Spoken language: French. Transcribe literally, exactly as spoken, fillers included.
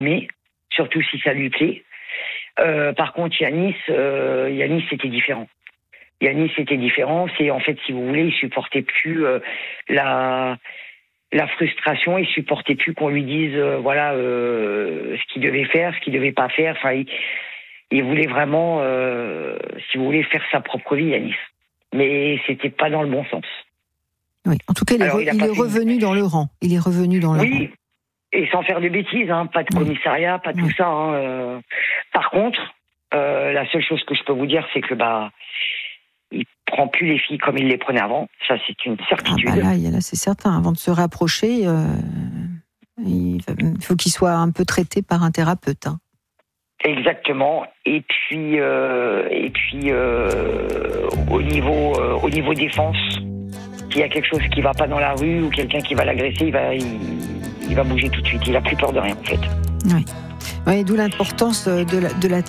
mais surtout si ça lui plaît. Euh, par contre, Yanis, euh, Yanis c'était différent. Yanis c'était différent. C'est en fait, si vous voulez, il supportait plus euh, la la frustration. Il supportait plus qu'on lui dise euh, voilà euh, ce qu'il devait faire, ce qu'il devait pas faire. Enfin, il, il voulait vraiment, euh, si vous voulez, faire sa propre vie, Yanis. Mais c'était pas dans le bon sens. Oui. En tout cas, il est, Alors, re- il a il pas est fait- revenu dans le rang. Il est revenu dans le rang. Oui. Et sans faire de bêtises, hein, pas de Oui. commissariat, pas tout Oui. ça. Hein, euh. Par contre, euh, la seule chose que je peux vous dire, c'est que bah, il prend plus les filles comme il les prenait avant. Ça, c'est une Ah certitude. bah là, il y a- là, c'est certain. Avant de se rapprocher, euh, il va- il faut qu'il soit un peu traité par un thérapeute. Hein. Exactement. Et puis, euh, et puis euh, au niveau, euh, au niveau défense, s'il y a quelque chose qui va pas dans la rue ou quelqu'un qui va l'agresser, il va, il, il va bouger tout de suite. Il a plus peur de rien, en fait. Oui. Oui, d'où l'importance de la, de la